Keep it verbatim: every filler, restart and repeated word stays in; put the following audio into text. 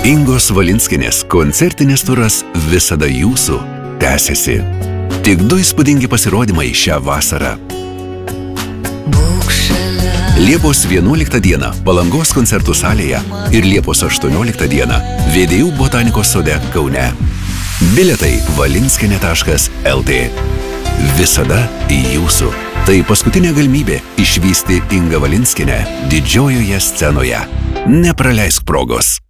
Ingos Valinskienės koncertinis turas Visada jūsų tęsiasi. Tik du įspūdingi pasirodymai šią vasarą. Liepos vienuoliktą dieną Palangos koncertų salėje ir Liepos aštuonioliktą dieną Vedėjų botanikos sode Kaune. Bilietai valinskienė taškas el tė. Visada jūsų. Tai paskutinė galimybė išvysti Ingą Valinskienę didžiojoje scenoje. Nepraleisk progos.